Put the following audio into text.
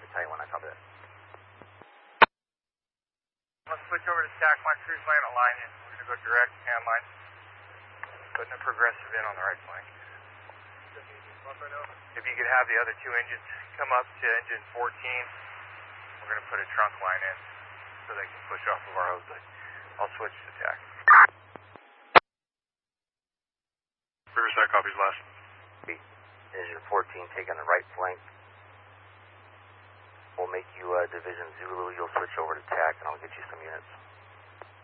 tell you when I copy that. Let's switch over to TAC. My crew's laying a line in. We're going to go direct hand line. Putting a progressive in on the right flank. If you could have the other two engines come up to engine 14, we're going to put a trunk line in so they can push off of our hose. I'll switch to TAC. Riverside copies last. Engine 14 taking the right flank. We'll make you Division Zulu. You'll switch over to TAC and I'll get you some units.